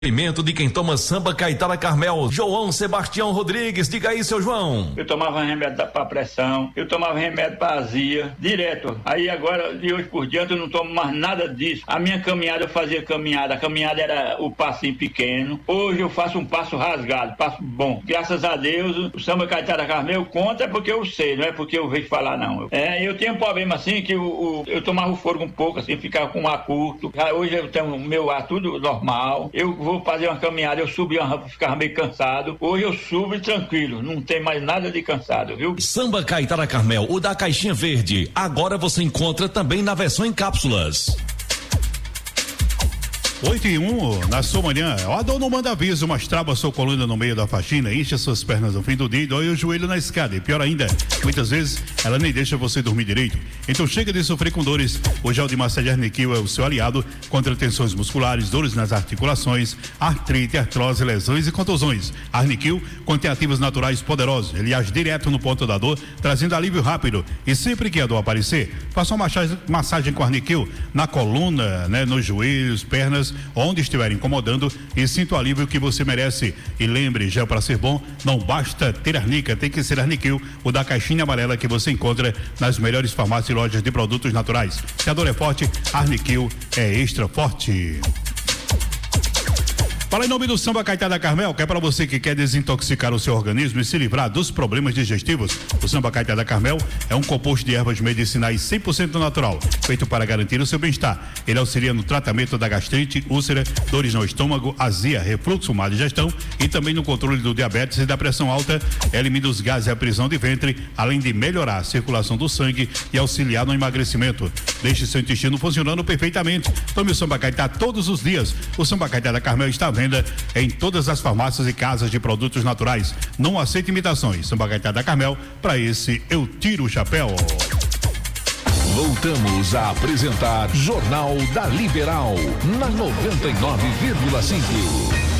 Pimento de quem toma samba Caetara Carmel, João Sebastião Rodrigues. Diga aí, seu João. Eu tomava remédio pra pressão, eu tomava remédio pra azia, direto. Aí agora, de hoje por diante, eu não tomo mais nada disso. A minha caminhada, eu fazia caminhada, a caminhada era o passinho pequeno. Hoje eu faço um passo rasgado, passo bom. Graças a Deus, o samba Caetara Carmel conta é porque eu sei, não é porque eu vejo falar, não. Eu tenho um problema assim, que eu tomava o fôlego um pouco, assim, ficava com o ar curto. Hoje eu tenho o meu ar tudo normal. Eu vou fazer uma caminhada, eu subi uma rampa, ficava meio cansado. Hoje eu subo tranquilo, não tem mais nada de cansado, viu? Samba Caetara Carmel, o da caixinha verde. Agora você encontra também na versão em cápsulas. 8:01, na sua manhã. A dor não manda aviso, mas trava sua coluna no meio da faxina, enche suas pernas no fim do dia e dói o joelho na escada. E pior ainda, muitas vezes ela nem deixa você dormir direito. Então chega de sofrer com dores. O gel de massagem Arniquil é o seu aliado contra tensões musculares, dores nas articulações, artrite, artrose, lesões e contusões. Arniquil contém ativos naturais poderosos. Ele age direto no ponto da dor, trazendo alívio rápido. E sempre que a dor aparecer, faça uma massagem com Arniquil na coluna, nos joelhos, pernas, onde estiver incomodando, e sinta o alívio que você merece. E lembre, gel para ser bom, não basta ter arnica, tem que ser Arniquil, o da caixinha amarela que você encontra nas melhores farmácias e lojas de produtos naturais. Se a dor é forte, Arniquil é extra forte. Fala em nome do Samba Caetara Carmel, que é para você que quer desintoxicar o seu organismo e se livrar dos problemas digestivos. O Samba Caetara Carmel é um composto de ervas medicinais 100% natural, feito para garantir o seu bem-estar. Ele auxilia no tratamento da gastrite, úlcera, dores no estômago, azia, refluxo, má digestão e também no controle do diabetes e da pressão alta. Elimina os gases e a prisão de ventre, além de melhorar a circulação do sangue e auxiliar no emagrecimento. Deixe seu intestino funcionando perfeitamente. Tome o Samba Caetara todos os dias. O Samba Caetara Carmel está à venda em todas as farmácias e casas de produtos naturais. Não aceite imitações. Samba Caetara Carmel, para esse eu tiro o chapéu. Voltamos a apresentar Jornal da Liberal na 99,5.